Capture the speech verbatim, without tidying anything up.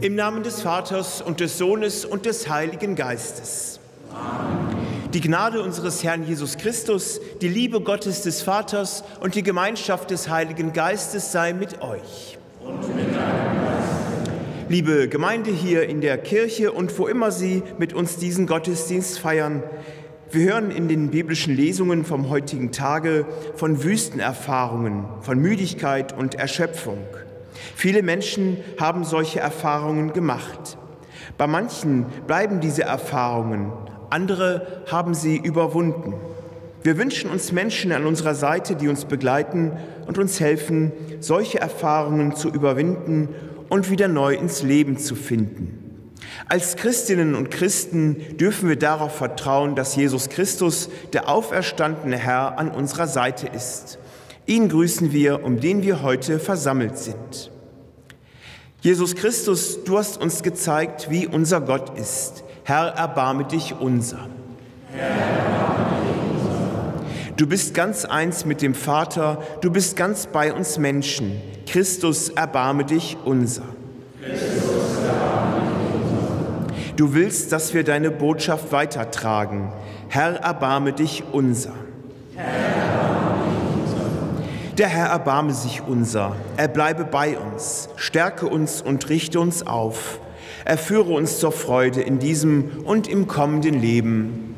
Im Namen des Vaters und des Sohnes und des Heiligen Geistes. Amen. Die Gnade unseres Herrn Jesus Christus, die Liebe Gottes des Vaters und die Gemeinschaft des Heiligen Geistes sei mit euch. Und mit deinem Geist. Liebe Gemeinde hier in der Kirche und wo immer Sie mit uns diesen Gottesdienst feiern, wir hören in den biblischen Lesungen vom heutigen Tage von Wüstenerfahrungen, von Müdigkeit und Erschöpfung. Viele Menschen haben solche Erfahrungen gemacht. Bei manchen bleiben diese Erfahrungen, andere haben sie überwunden. Wir wünschen uns Menschen an unserer Seite, die uns begleiten und uns helfen, solche Erfahrungen zu überwinden und wieder neu ins Leben zu finden. Als Christinnen und Christen dürfen wir darauf vertrauen, dass Jesus Christus, der auferstandene Herr, an unserer Seite ist. Ihn grüßen wir, um den wir heute versammelt sind. Jesus Christus, du hast uns gezeigt, wie unser Gott ist. Herr, erbarme dich unser. Herr, erbarme dich unser. Du bist ganz eins mit dem Vater, du bist ganz bei uns Menschen. Christus, erbarme dich unser. Christus, erbarme dich unser. Du willst, dass wir deine Botschaft weitertragen. Herr, erbarme dich unser. Herr, Der Herr erbarme sich unser, er bleibe bei uns, stärke uns und richte uns auf. Er führe uns zur Freude in diesem und im kommenden Leben.